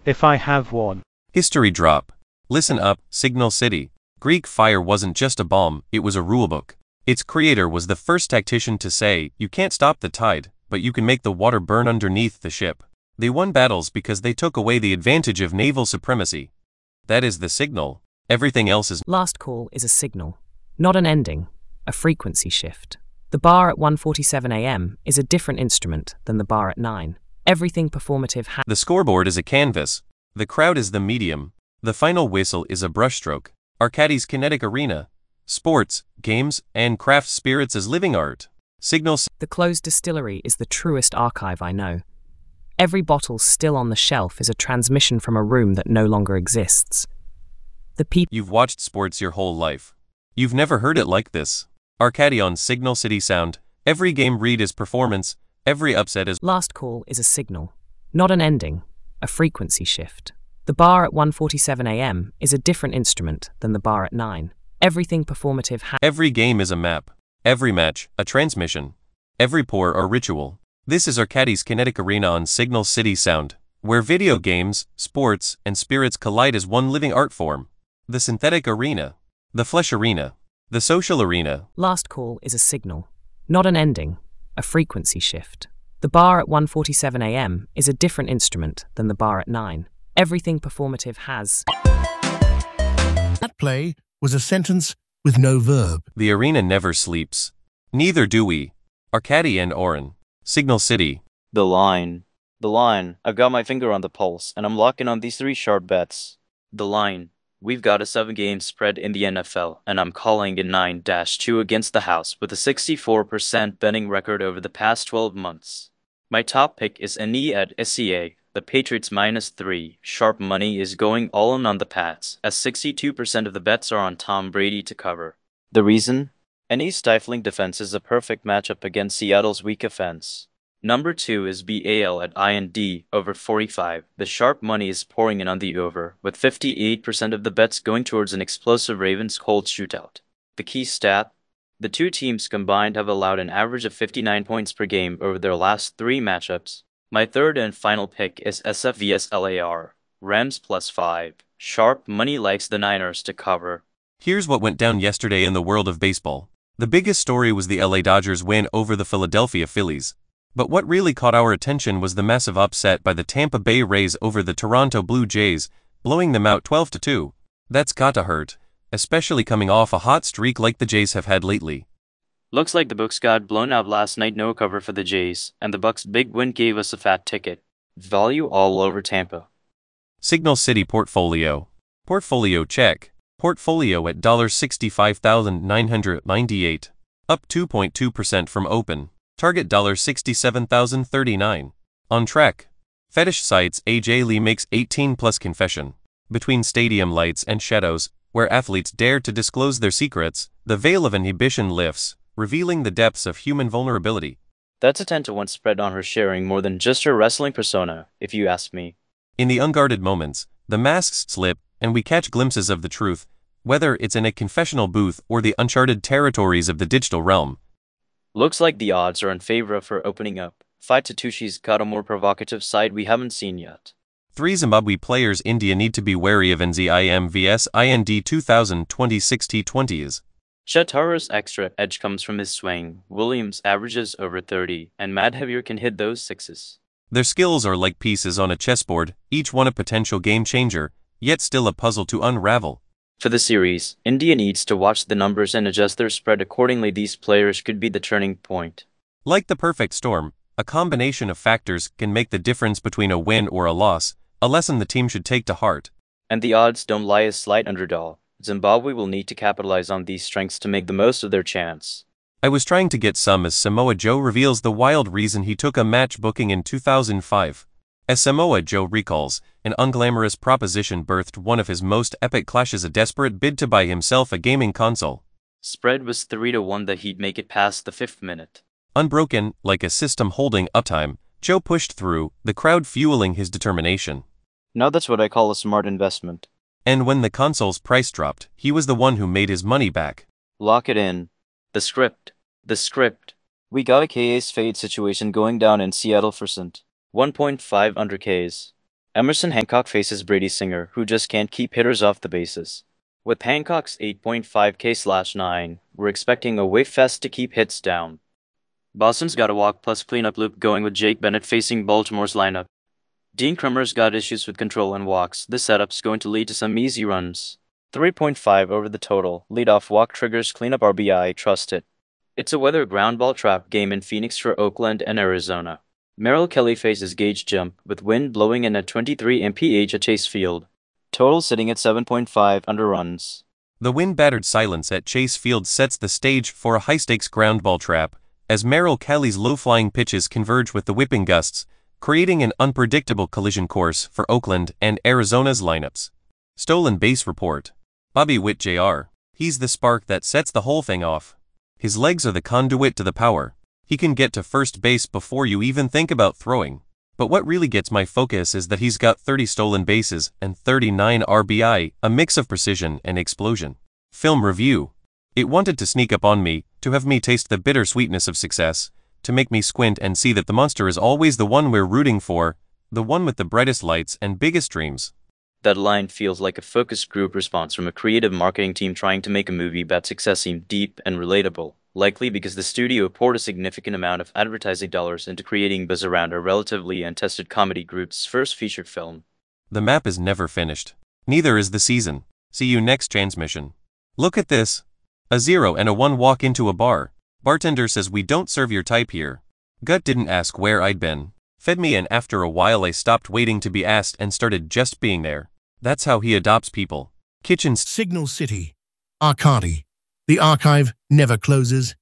if I have one. History drop. Listen up, Signal City. Greek fire wasn't just a bomb, it was a rulebook. Its creator was the first tactician to say, you can't stop the tide, but you can make the water burn underneath the ship. They won battles because they took away the advantage of naval supremacy. That is the signal. Everything else is... Last call is a signal, not an ending, a frequency shift. The bar at 1:47 a.m. is a different instrument than the bar at 9. Everything performative The scoreboard is a canvas. The crowd is the medium. The final whistle is a brushstroke. Arcadis kinetic arena. Sports, games, and craft spirits as living art. Signals. The closed distillery is the truest archive I know. Every bottle still on the shelf is a transmission from a room that no longer exists. The people... You've watched sports your whole life. You've never heard it like this. Arcadi on Signal City Sound. Every game read is performance. Every upset is... Last call is a signal, not an ending, a frequency shift. The bar at 1:47 a.m. is a different instrument than the bar at 9. Everything performative Every game is a map. Every match, a transmission. Every pour or ritual. This is Arcadi's Kinetic Arena on Signal City Sound, where video games, sports, and spirits collide as one living art form. The synthetic arena. The flesh arena. The social arena. Last call is a signal, not an ending, a frequency shift. The bar at 1:47 a.m. is a different instrument than the bar at 9. Everything performative has... That play was a sentence with no verb. The arena never sleeps. Neither do we. Arcadi and Oren. Signal City. The line. The line. I've got my finger on the pulse, and I'm locking on these 3 sharp bets. The line. We've got a 7-game spread in the NFL, and I'm calling it 9-2 against the house with a 64% betting record over the past 12 months. My top pick is NE at SCA. The Patriots -3. Sharp money is going all in on the Pats, as 62% of the bets are on Tom Brady to cover. The reason? NE's stifling defense is a perfect matchup against Seattle's weak offense. Number 2 is BAL at IND, over 45. The sharp money is pouring in on the over, with 58% of the bets going towards an explosive Ravens-Colts shootout. The key stat? The two teams combined have allowed an average of 59 points per game over their last 3 matchups. My third and final pick is SF vs LAR. Rams +5. Sharp money likes the Niners to cover. Here's what went down yesterday in the world of baseball. The biggest story was the LA Dodgers win over the Philadelphia Phillies. But what really caught our attention was the massive upset by the Tampa Bay Rays over the Toronto Blue Jays, blowing them out 12-2. That's gotta hurt, especially coming off a hot streak like the Jays have had lately. Looks like the books got blown out last night, no cover for the Jays, and the Bucks' big win gave us a fat ticket. Value all over Tampa. Signal City Portfolio. Portfolio check. Portfolio at $65,998. Up 2.2% from open. Target $67,039. On track. Fetish sites AJ Lee makes 18+ confession. Between stadium lights and shadows, where athletes dare to disclose their secrets, the veil of inhibition lifts, revealing the depths of human vulnerability. That's a 10-1 spread on her sharing more than just her wrestling persona, if you ask me. In the unguarded moments, the masks slip, and we catch glimpses of the truth, whether it's in a confessional booth or the uncharted territories of the digital realm. Looks like the odds are in favor of her opening up. Fight Tatushi's got a more provocative side we haven't seen yet. 3 Zimbabwe players India need to be wary of NZIM vs IND 2026 T20s. Chatara's extra edge comes from his swing. Williams averages over 30, and Madhavier can hit those 6s. Their skills are like pieces on a chessboard, each one a potential game changer, yet still a puzzle to unravel. For the series, India needs to watch the numbers and adjust their spread accordingly. These players could be the turning point. Like the perfect storm, a combination of factors can make the difference between a win or a loss, a lesson the team should take to heart. And the odds don't lie as slight underdog. Zimbabwe will need to capitalize on these strengths to make the most of their chance. I was trying to get some as Samoa Joe reveals the wild reason he took a match booking in 2005. As Samoa Joe recalls, an unglamorous proposition birthed one of his most epic clashes, a desperate bid to buy himself a gaming console. Spread was 3-1 that he'd make it past the 5th minute. Unbroken, like a system holding uptime, Joe pushed through, the crowd fueling his determination. Now that's what I call a smart investment. And when the console's price dropped, he was the one who made his money back. Lock it in. The script. The script. We got a KA's fade situation going down in Seattle for St. 1.5 under Ks. Emerson Hancock faces Brady Singer, who just can't keep hitters off the bases. With Hancock's 8.5 K/9, we're expecting a wave fest to keep hits down. Boston's got a walk plus cleanup loop going with Jake Bennett facing Baltimore's lineup. Dean Krummer's got issues with control and walks. This setup's going to lead to some easy runs. 3.5 over the total. Leadoff walk triggers cleanup RBI, trust it. It's a weather ground ball trap game in Phoenix for Oakland and Arizona. Merrill Kelly faces Gage Jump, with wind blowing in at 23 mph at Chase Field. Total sitting at 7.5 under runs. The wind-battered silence at Chase Field sets the stage for a high-stakes ground ball trap, as Merrill Kelly's low-flying pitches converge with the whipping gusts, creating an unpredictable collision course for Oakland and Arizona's lineups. Stolen base report. Bobby Witt Jr. He's the spark that sets the whole thing off. His legs are the conduit to the power. He can get to first base before you even think about throwing. But what really gets my focus is that he's got 30 stolen bases and 39 RBI, a mix of precision and explosion. Film review. It wanted to sneak up on me, to have me taste the bitter sweetness of success, to make me squint and see that the monster is always the one we're rooting for, the one with the brightest lights and biggest dreams. That line feels like a focus group response from a creative marketing team trying to make a movie about success seem deep and relatable, likely because the studio poured a significant amount of advertising dollars into creating buzz around a relatively untested comedy group's first feature film. The map is never finished. Neither is the season. See you next transmission. Look at this. A 0 and a 1 walk into a bar. Bartender says we don't serve your type here. Gut didn't ask where I'd been. Fed me, and after a while I stopped waiting to be asked and started just being there. That's how he adopts people. Kitchens. Signal City. Arcadi. The archive never closes.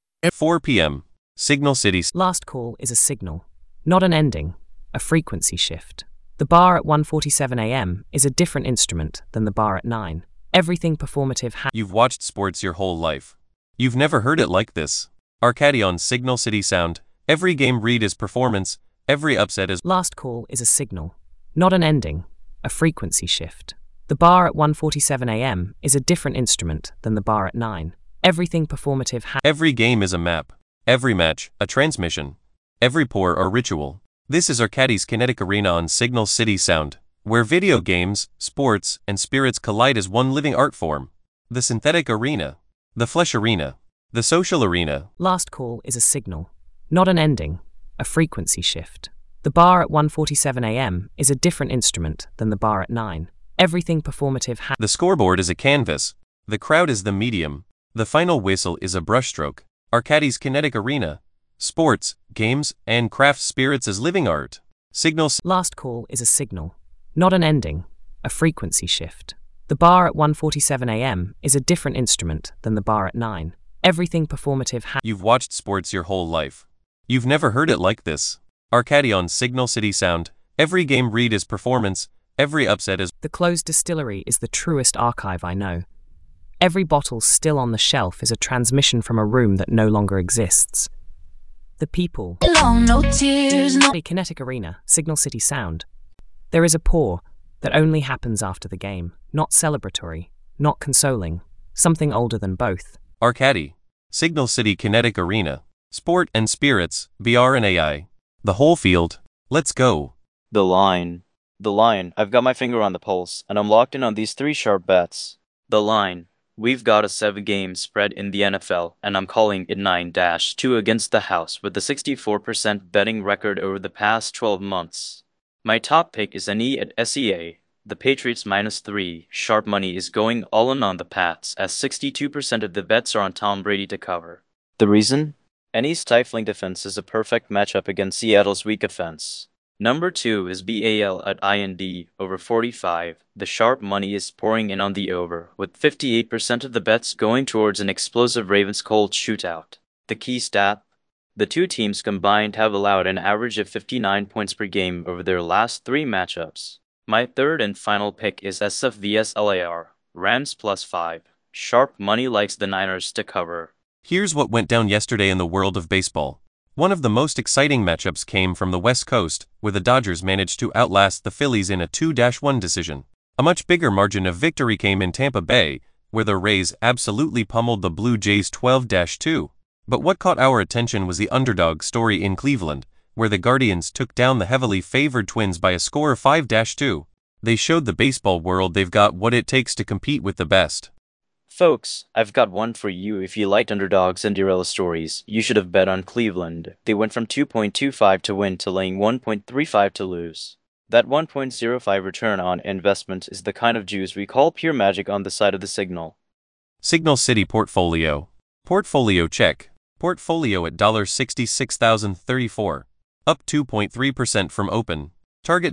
4 p.m. Signal City. Last call is a signal, not an ending, a frequency shift. The bar at 1:47 a.m. is a different instrument than the bar at 9. Everything performative You've watched sports your whole life. You've never heard it like this. Arcadi on Signal City Sound. Every game read is performance, every upset is... Last call is a signal, not an ending, a frequency shift. The bar at 1:47 a.m. is a different instrument than the bar at 9. Everything performative Every game is a map. Every match, a transmission. Every pour, a ritual. This is Arcadi's Kinetic Arena on Signal City Sound, where video games, sports, and spirits collide as one living art form. The synthetic arena. The flesh arena. The social arena. Last call is a signal, not an ending, a frequency shift. The bar at 1:47 a.m. is a different instrument than the bar at 9. Everything performative The scoreboard is a canvas. The crowd is the medium. The final whistle is a brushstroke. Arcadi's Kinetic Arena. Sports, games, and craft spirits as living art. Signals. Last call is a signal, not an ending, a frequency shift. The bar at 1:47 a.m. is a different instrument than the bar at 9. Everything performative You've watched sports your whole life. You've never heard it like this. Arcadi on Signal City Sound. Every game read is performance, every upset is... The closed distillery is the truest archive I know. Every bottle still on the shelf is a transmission from a room that no longer exists. The people. No tears, no. Kinetic Arena, Signal City Sound. There is a pour that only happens after the game, not celebratory, not consoling, something older than both. Arcadi. Signal City Kinetic Arena. Sport and spirits, VR and AI. The whole field. Let's go. The line. I've got my finger on the pulse, and I'm locked in on these 3 sharp bets. The line. We've got a 7-game spread in the NFL, and I'm calling it 9-2 against the house with a 64% betting record over the past 12 months. My top pick is an E at SEA. The Patriots -3. Sharp money is going all in on the Pats, as 62% of the bets are on Tom Brady to cover. The reason? Any stifling defense is a perfect matchup against Seattle's weak offense. Number 2 is BAL at IND, over 45. The sharp money is pouring in on the over, with 58% of the bets going towards an explosive Ravens-Colts shootout. The key stat? The two teams combined have allowed an average of 59 points per game over their last 3 matchups. My third and final pick is SF vs LAR, Rams +5. Sharp money likes the Niners to cover. Here's what went down yesterday in the world of baseball. One of the most exciting matchups came from the West Coast, where the Dodgers managed to outlast the Phillies in a 2-1 decision. A much bigger margin of victory came in Tampa Bay, where the Rays absolutely pummeled the Blue Jays 12-2. But what caught our attention was the underdog story in Cleveland, where the Guardians took down the heavily favored Twins by a score of 5-2. They showed the baseball world they've got what it takes to compete with the best. Folks, I've got one for you. If you liked underdogs Cinderella stories, you should have bet on Cleveland. They went from 2.25 to win to laying 1.35 to lose. That 1.05 return on investment is the kind of juice we call pure magic on the side of the signal. Signal City Portfolio. Portfolio check. Portfolio at $66,034. Up 2.3% from open. Target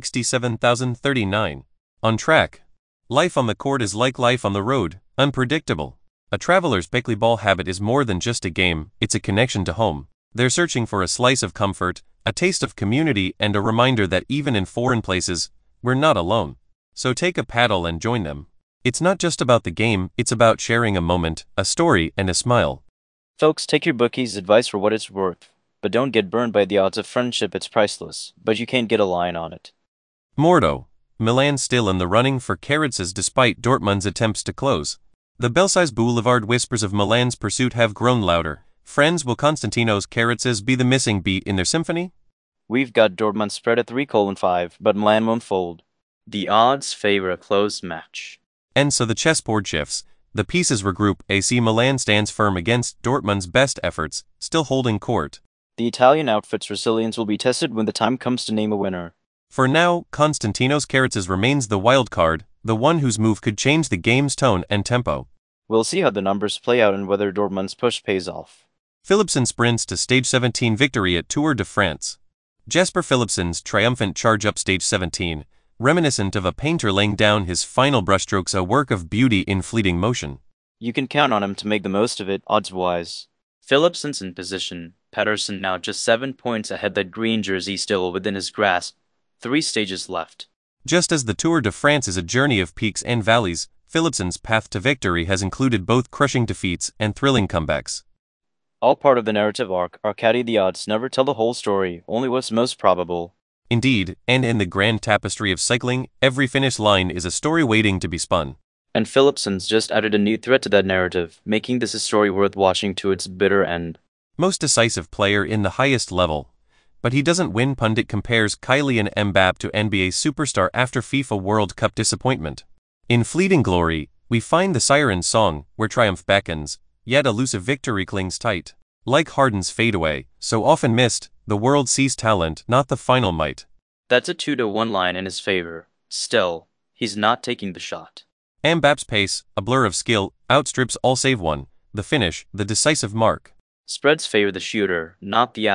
$67,039. On track. Life on the court is like life on the road, unpredictable. A traveler's Beckley ball habit is more than just a game, it's a connection to home. They're searching for a slice of comfort, a taste of community, and a reminder that even in foreign places, we're not alone. So take a paddle and join them. It's not just about the game, it's about sharing a moment, a story, and a smile. Folks, take your bookie's advice for what it's worth, but don't get burned by the odds of friendship. It's priceless, but you can't get a line on it. Mordo. Milan still in the running for Karatses despite Dortmund's attempts to close. The Belsize Boulevard whispers of Milan's pursuit have grown louder. Friends, will Konstantinos Karatses be the missing beat in their symphony? We've got Dortmund spread at 3:5, but Milan won't fold. The odds favor a close match. And so the chessboard shifts. The pieces regroup. AC Milan stands firm against Dortmund's best efforts, still holding court. The Italian outfit's resilience will be tested when the time comes to name a winner. For now, Konstantinos Karatses remains the wild card, the one whose move could change the game's tone and tempo. We'll see how the numbers play out and whether Dortmund's push pays off. Philipsen sprints to stage 17 victory at Tour de France. Jesper Philipsen's triumphant charge up stage 17, reminiscent of a painter laying down his final brushstrokes, a work of beauty in fleeting motion. You can count on him to make the most of it, odds-wise. Philipsen's in position, Pedersen now just 7 points ahead, that green jersey still within his grasp. 3 stages left. Just as the Tour de France is a journey of peaks and valleys, Philipsen's path to victory has included both crushing defeats and thrilling comebacks. All part of the narrative arc. Arcady, the odds never tell the whole story, only what's most probable. Indeed, and in the grand tapestry of cycling, every finish line is a story waiting to be spun. And Philipsen's just added a new thread to that narrative, making this a story worth watching to its bitter end. Most decisive player in the highest level. But he doesn't win. Pundit compares Kylian Mbappé to NBA superstar after FIFA World Cup disappointment. In fleeting glory, we find the siren song, where triumph beckons, yet elusive victory clings tight. Like Harden's fadeaway, so often missed, the world sees talent, not the final might. That's a 2-1 line in his favor. Still, he's not taking the shot. Mbappe's pace, a blur of skill, outstrips all save one. The finish, the decisive mark. Spreads favor the shooter, not the